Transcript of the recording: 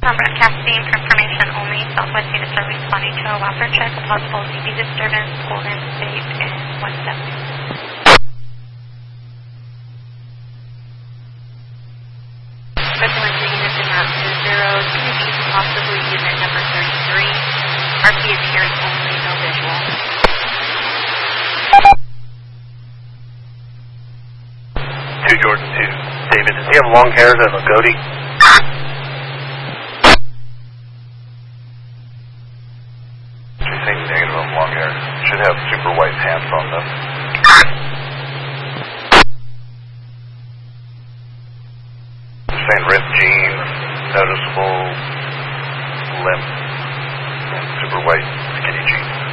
broadcasting for information only. Southwest units are responding to a Whopper check, a possible DB disturbance, Golden State, and 170. Special units in route 20 is going to be possibly unit number 33. RP is hearing only, no visual. Jordan 2. David, does he have long hairs and a goatee? She's saying negative on long hair. Should have super white pants on them. Saying ripped jeans, noticeable limp